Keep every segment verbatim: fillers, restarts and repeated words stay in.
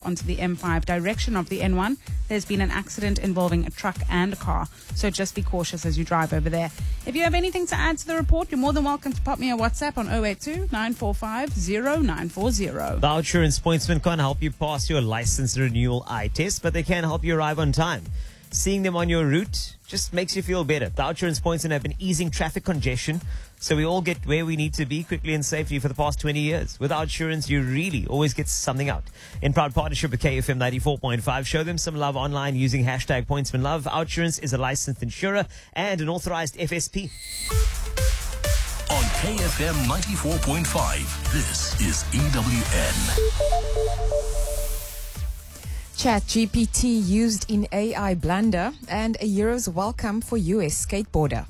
onto the M five direction of the N one. There's been an accident involving a truck and a car, so just be cautious as you drive over there. If you have anything to add to the report, you're more than welcome to pop me a WhatsApp on zero eight two, nine four five, zero nine four zero. The Outsurance Pointsman can't help you pass your license renewal eye test, but they can help you arrive on time. Seeing them on your route just makes you feel better. The Outsurance Pointsmen have been easing traffic congestion, so we all get where we need to be quickly and safely for the past twenty years. With Outsurance, you really always get something out. In proud partnership with K F M ninety-four point five, show them some love online using hashtag PointsmanLove. Outsurance is a licensed insurer and an authorized F S P. On K F M ninety-four point five, this is E W N. ChatGPT used in A I blunder and a Euro's welcome for U S skateboarder.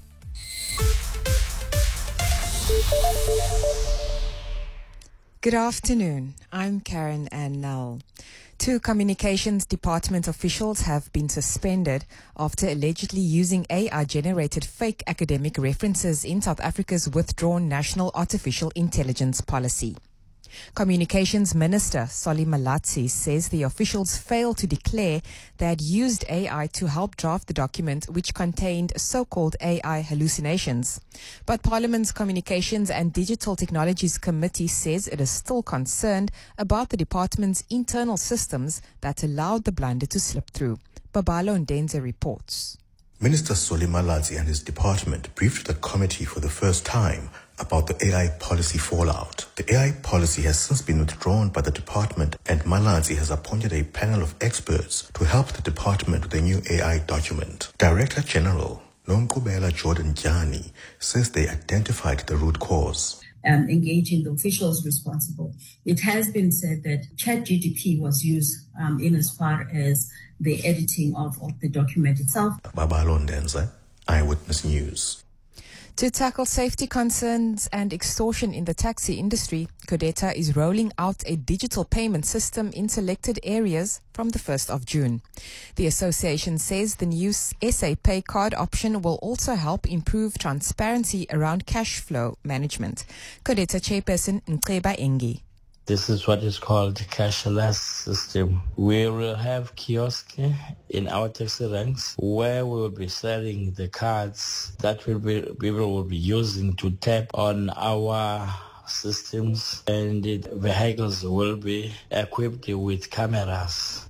Good afternoon. I'm Karen Ann Null. Two communications department officials have been suspended after allegedly using A I-generated fake academic references in South Africa's withdrawn National Artificial Intelligence Policy. Communications Minister Solly Malatsi says the officials failed to declare they had used A I to help draft the document which contained so-called A I hallucinations. But Parliament's Communications and Digital Technologies Committee says it is still concerned about the department's internal systems that allowed the blunder to slip through. Babalo Ndenze reports. Minister Solly Malatsi and his department briefed the committee for the first time about the A I policy fallout. The A I policy has since been withdrawn by the department, and Malatsi has appointed a panel of experts to help the department with a new A I document. Director General Nomqubela Jordan Jani says they identified the root cause. Um, engaging the officials responsible. It has been said that ChatGPT was used um, in as far as the editing of, of the document itself. Babalo Ndenze, Eyewitness News. To tackle safety concerns and extortion in the taxi industry, Codeta is rolling out a digital payment system in selected areas from the first of June. The association says the new S A Pay card option will also help improve transparency around cash flow management. Codeta chairperson Nkeba Engi. This is what is called cashless system. We will have kiosks in our taxi ranks where we will be selling the cards that will be, people will be using to tap on our systems, and the vehicles will be equipped with cameras.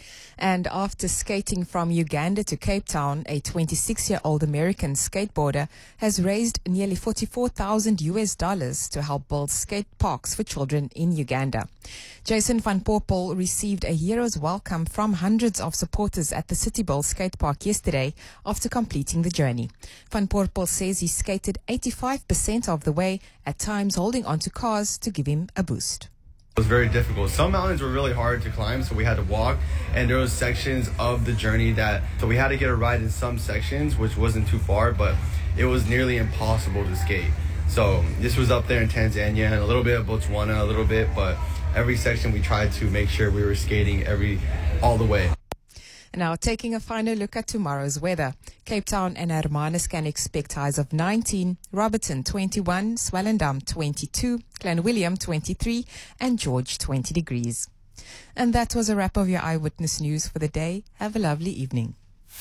And after skating from Uganda to Cape Town, a twenty-six-year-old American skateboarder has raised nearly forty-four thousand U S dollars to help build skate parks for children in Uganda. Jason van Poppel received a hero's welcome from hundreds of supporters at the City Bowl skate park yesterday after completing the journey. Van Poppel says he skated eighty-five percent of the way, at times holding onto cars to give him a boost. It was very difficult. Some mountains were really hard to climb, so we had to walk, and there was sections of the journey that, so we had to get a ride in some sections, which wasn't too far, but it was nearly impossible to skate. So this was up there in Tanzania, and a little bit of Botswana, a little bit, but every section we tried to make sure we were skating every all the way. Now, taking a final look at tomorrow's weather. Cape Town and Hermanus can expect highs of nineteen, Robertson twenty-one, Swellendam twenty-two, Clanwilliam twenty-three, and George twenty degrees. And that was a wrap of your Eyewitness News for the day. Have a lovely evening.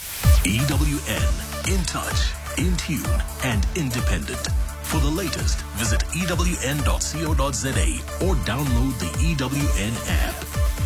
E W N, in touch, in tune, and independent. For the latest, visit E W N dot co dot za or download the E W N app.